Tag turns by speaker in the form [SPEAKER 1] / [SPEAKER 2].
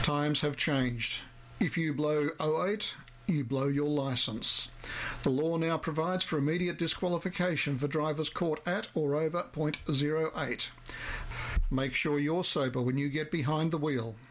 [SPEAKER 1] Times have changed. If you blow 08, you blow your licence. The law now provides for immediate disqualification for drivers caught at or over .08. Make sure you're sober when you get behind the wheel.